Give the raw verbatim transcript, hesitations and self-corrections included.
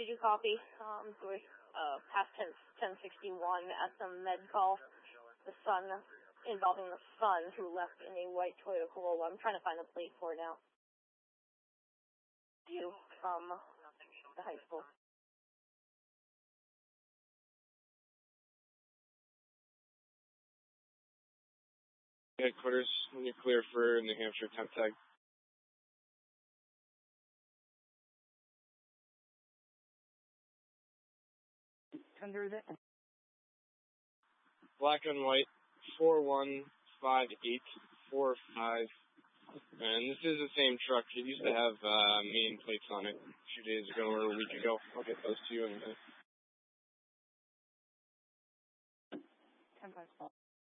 Did you copy? Um, we're, uh, past ten sixty-one at the med call. The son, involving the son who left in a white Toyota Corolla. I'm trying to find the plate for it now. You from the high school. Headquarters, when you're clear for New Hampshire temp tag. Under the Black and white, four one five eight four five. And this is the same truck. It used to have uh, main plates on it a few days ago or a week ago. I'll get those to you in a minute. ten five.